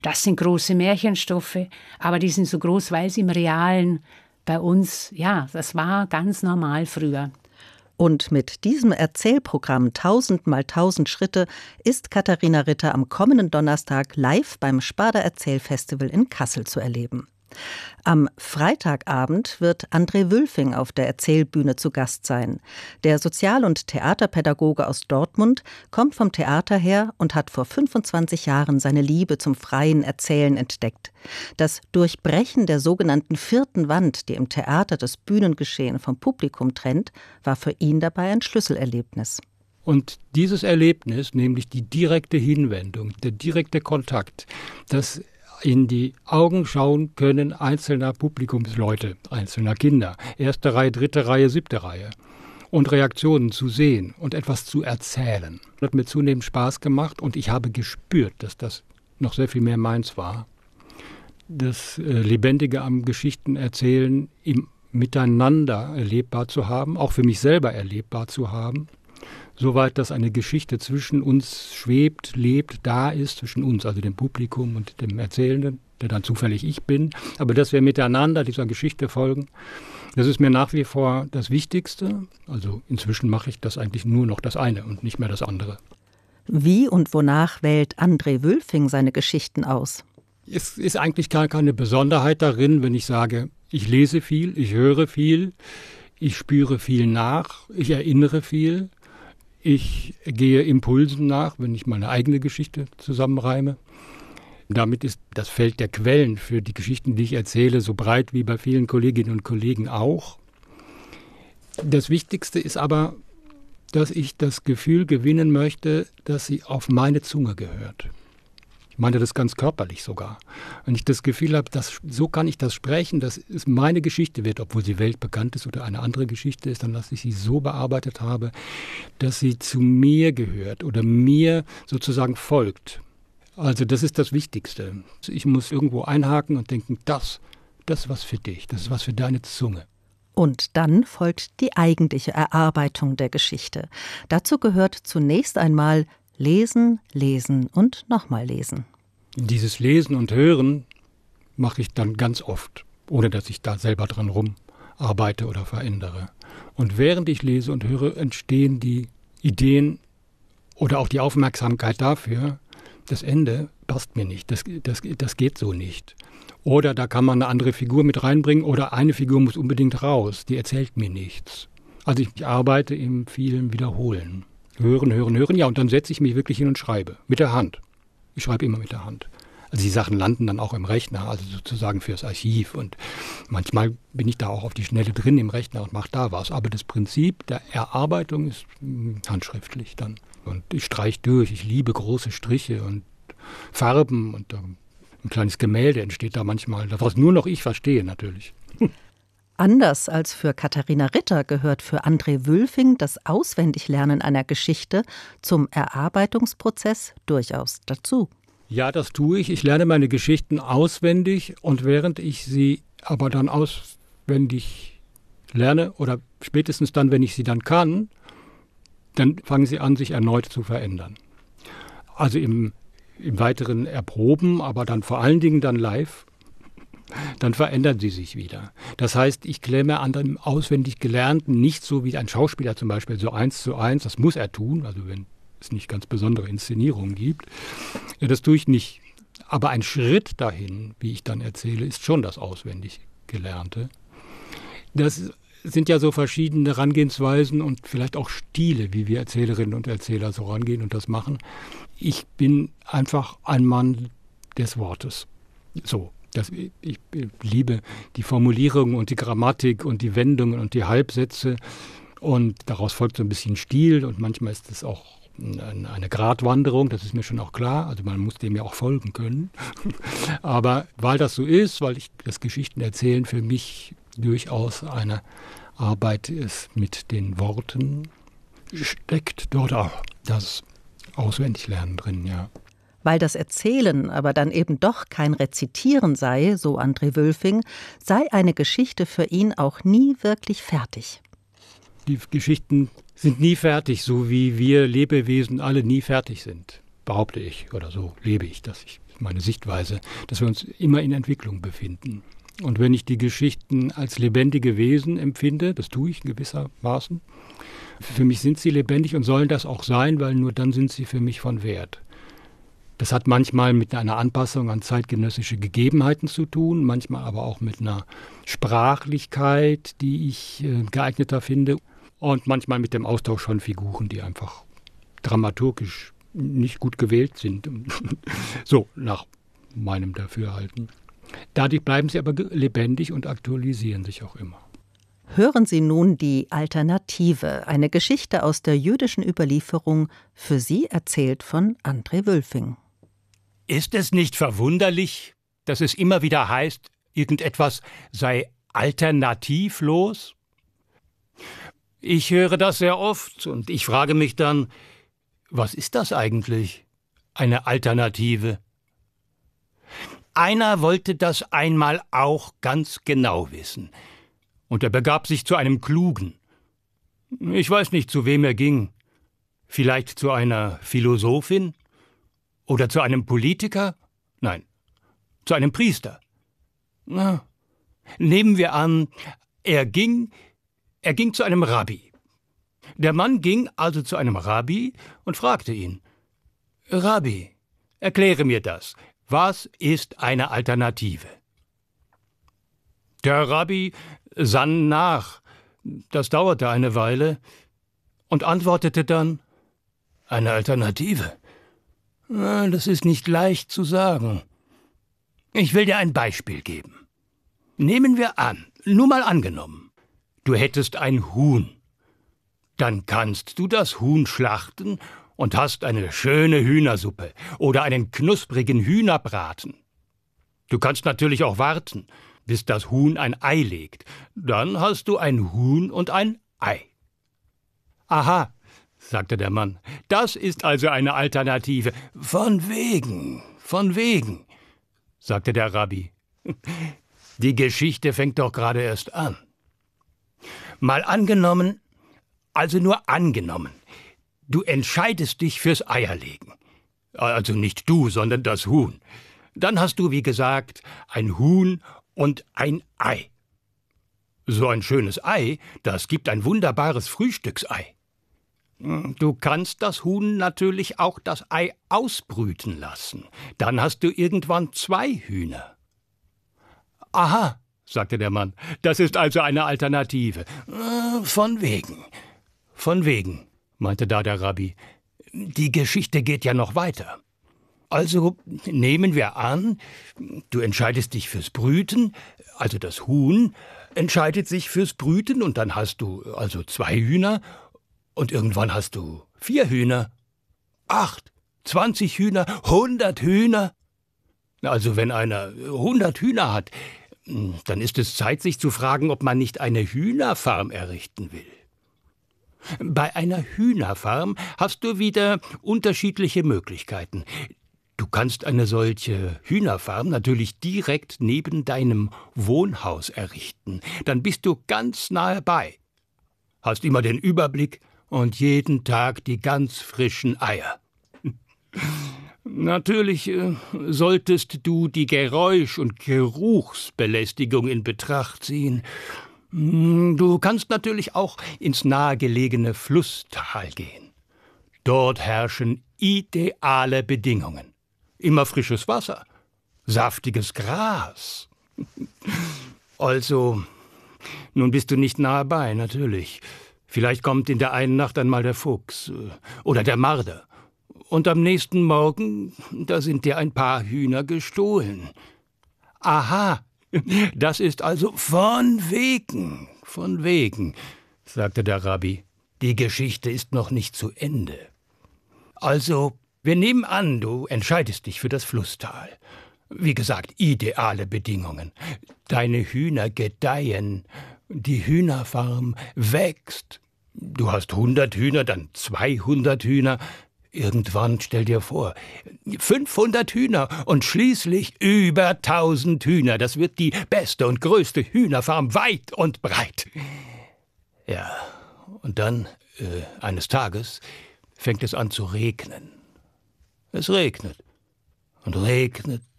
Das sind große Märchenstoffe, aber die sind so groß, weil sie im Realen bei uns, ja, das war ganz normal früher. Und mit diesem Erzählprogramm 1000 mal 1000 Schritte ist Katharina Ritter am kommenden Donnerstag live beim Sparda Erzählfestival in Kassel zu erleben. Am Freitagabend wird André Wülfing auf der Erzählbühne zu Gast sein. Der Sozial- und Theaterpädagoge aus Dortmund kommt vom Theater her und hat vor 25 Jahren seine Liebe zum freien Erzählen entdeckt. Das Durchbrechen der sogenannten vierten Wand, die im Theater das Bühnengeschehen vom Publikum trennt, war für ihn dabei ein Schlüsselerlebnis. Und dieses Erlebnis, nämlich die direkte Hinwendung, der direkte Kontakt, das in die Augen schauen können einzelner Publikumsleute, einzelner Kinder, erste Reihe, dritte Reihe, siebte Reihe, und Reaktionen zu sehen und etwas zu erzählen. Das hat mir zunehmend Spaß gemacht und ich habe gespürt, dass das noch sehr viel mehr meins war. Das Lebendige am Geschichtenerzählen im Miteinander erlebbar zu haben, auch für mich selber erlebbar zu haben. Soweit, dass eine Geschichte zwischen uns schwebt, lebt, da ist, zwischen uns, also dem Publikum und dem Erzählenden, der dann zufällig ich bin. Aber dass wir miteinander dieser Geschichte folgen, das ist mir nach wie vor das Wichtigste. Also inzwischen mache ich das eigentlich nur noch das eine und nicht mehr das andere. Wie und wonach wählt André Wülfing seine Geschichten aus? Es ist eigentlich gar keine Besonderheit darin, wenn ich sage, ich lese viel, ich höre viel, ich spüre viel nach, ich erinnere viel. Ich gehe Impulsen nach, wenn ich meine eigene Geschichte zusammenreime. Damit ist das Feld der Quellen für die Geschichten, die ich erzähle, so breit wie bei vielen Kolleginnen und Kollegen auch. Das Wichtigste ist aber, dass ich das Gefühl gewinnen möchte, dass sie auf meine Zunge gehört. Ich meine das ganz körperlich sogar. Wenn ich das Gefühl habe, so kann ich das sprechen, dass es meine Geschichte wird, obwohl sie weltbekannt ist oder eine andere Geschichte ist, dann dass ich sie so bearbeitet habe, dass sie zu mir gehört oder mir sozusagen folgt. Also das ist das Wichtigste. Ich muss irgendwo einhaken und denken, das ist was für dich, das ist was für deine Zunge. Und dann folgt die eigentliche Erarbeitung der Geschichte. Dazu gehört zunächst einmal Lesen, lesen und nochmal lesen. Dieses Lesen und Hören mache ich dann ganz oft, ohne dass ich da selber dran rumarbeite oder verändere. Und während ich lese und höre, entstehen die Ideen oder auch die Aufmerksamkeit dafür, das Ende passt mir nicht, das geht so nicht. Oder da kann man eine andere Figur mit reinbringen oder eine Figur muss unbedingt raus, die erzählt mir nichts. Also ich arbeite im vielen Wiederholen. Hören, hören, hören, ja, und dann setze ich mich wirklich hin und schreibe. Mit der Hand. Ich schreibe immer mit der Hand. Also die Sachen landen dann auch im Rechner, also sozusagen fürs Archiv. Und manchmal bin ich da auch auf die Schnelle drin im Rechner und mache da was. Aber das Prinzip der Erarbeitung ist handschriftlich dann. Und ich streiche durch. Ich liebe große Striche und Farben. Und ein kleines Gemälde entsteht da manchmal, was nur noch ich verstehe natürlich. Anders als für Katharina Ritter gehört für André Wülfing das Auswendiglernen einer Geschichte zum Erarbeitungsprozess durchaus dazu. Ja, das tue ich. Ich lerne meine Geschichten auswendig und während ich sie aber dann auswendig lerne oder spätestens dann, wenn ich sie dann kann, dann fangen sie an, sich erneut zu verändern. Also im weiteren Erproben, aber dann vor allen Dingen dann live. Dann verändern sie sich wieder. Das heißt, ich klemme an dem auswendig Gelernten nicht so wie ein Schauspieler zum Beispiel, so 1:1, das muss er tun, also wenn es nicht ganz besondere Inszenierungen gibt. Ja, das tue ich nicht. Aber ein Schritt dahin, wie ich dann erzähle, ist schon das auswendig Gelernte. Das sind ja so verschiedene Herangehensweisen und vielleicht auch Stile, wie wir Erzählerinnen und Erzähler so rangehen und das machen. Ich bin einfach ein Mann des Wortes. So. Ich liebe die Formulierungen und die Grammatik und die Wendungen und die Halbsätze und daraus folgt so ein bisschen Stil und manchmal ist es auch eine Gratwanderung, das ist mir schon auch klar, also man muss dem ja auch folgen können. Aber weil das so ist, weil das Geschichtenerzählen für mich durchaus eine Arbeit ist mit den Worten, steckt dort auch das Auswendiglernen drin, ja. Weil das Erzählen aber dann eben doch kein Rezitieren sei, so André Wülfing, sei eine Geschichte für ihn auch nie wirklich fertig. Die Geschichten sind nie fertig, so wie wir Lebewesen alle nie fertig sind, behaupte ich, oder so lebe ich, dass ich meine Sichtweise, dass wir uns immer in Entwicklung befinden. Und wenn ich die Geschichten als lebendige Wesen empfinde, das tue ich gewissermaßen, für mich sind sie lebendig und sollen das auch sein, weil nur dann sind sie für mich von Wert. Das hat manchmal mit einer Anpassung an zeitgenössische Gegebenheiten zu tun, manchmal aber auch mit einer Sprachlichkeit, die ich geeigneter finde, und manchmal mit dem Austausch von Figuren, die einfach dramaturgisch nicht gut gewählt sind. So, nach meinem Dafürhalten. Dadurch bleiben sie aber lebendig und aktualisieren sich auch immer. Hören Sie nun die Alternative, eine Geschichte aus der jüdischen Überlieferung, für Sie erzählt von André Wülfing. Ist es nicht verwunderlich, dass es immer wieder heißt, irgendetwas sei alternativlos? Ich höre das sehr oft und ich frage mich dann, was ist das eigentlich, eine Alternative? Einer wollte das einmal auch ganz genau wissen. Und er begab sich zu einem Klugen. Ich weiß nicht, zu wem er ging. Vielleicht zu einer Philosophin? Oder zu einem Politiker? Nein, zu einem Priester. Na, nehmen wir an, er ging zu einem Rabbi. Der Mann ging also zu einem Rabbi und fragte ihn: Rabbi, erkläre mir das. Was ist eine Alternative? Der Rabbi sann nach. Das dauerte eine Weile und antwortete dann: Eine Alternative? Das ist nicht leicht zu sagen. Ich will dir ein Beispiel geben. Nehmen wir an, nur mal angenommen, du hättest ein Huhn. Dann kannst du das Huhn schlachten und hast eine schöne Hühnersuppe oder einen knusprigen Hühnerbraten. Du kannst natürlich auch warten, bis das Huhn ein Ei legt. Dann hast du ein Huhn und ein Ei. Aha, sagte der Mann, das ist also eine Alternative. Von wegen, sagte der Rabbi. Die Geschichte fängt doch gerade erst an. Mal angenommen, also nur angenommen, du entscheidest dich fürs Eierlegen. Also nicht du, sondern das Huhn. Dann hast du, wie gesagt, ein Huhn und ein Ei. So ein schönes Ei, das gibt ein wunderbares Frühstücksei. Du kannst das Huhn natürlich auch das Ei ausbrüten lassen. Dann hast du irgendwann 2 Hühner. Aha, sagte der Mann, das ist also eine Alternative. Von wegen, meinte da der Rabbi. Die Geschichte geht ja noch weiter. Also nehmen wir an, du entscheidest dich fürs Brüten, also das Huhn entscheidet sich fürs Brüten und dann hast du also 2 Hühner und irgendwann hast du 4 Hühner, 8, 20 Hühner, 100 Hühner. Also wenn einer 100 Hühner hat, dann ist es Zeit, sich zu fragen, ob man nicht eine Hühnerfarm errichten will. Bei einer Hühnerfarm hast du wieder unterschiedliche Möglichkeiten. Du kannst eine solche Hühnerfarm natürlich direkt neben deinem Wohnhaus errichten. Dann bist du ganz nahe bei. Hast immer den Überblick und jeden Tag die ganz frischen Eier. Natürlich solltest du die Geräusch- und Geruchsbelästigung in Betracht ziehen. Du kannst natürlich auch ins nahegelegene Flusstal gehen. Dort herrschen ideale Bedingungen. Immer frisches Wasser, saftiges Gras. Also, nun bist du nicht nahe bei, natürlich. Vielleicht kommt in der einen Nacht einmal der Fuchs oder der Marder. Und am nächsten Morgen, da sind dir ein paar Hühner gestohlen. Aha, das ist also von wegen, sagte der Rabbi. Die Geschichte ist noch nicht zu Ende. Also, wir nehmen an, du entscheidest dich für das Flusstal. Wie gesagt, ideale Bedingungen. Deine Hühner gedeihen, die Hühnerfarm wächst. Du hast 100 Hühner, dann 200 Hühner. Irgendwann, stell dir vor, 500 Hühner und schließlich über 1000 Hühner. Das wird die beste und größte Hühnerfarm weit und breit. Ja, und dann, eines Tages, fängt es an zu regnen. Es regnet. und regnet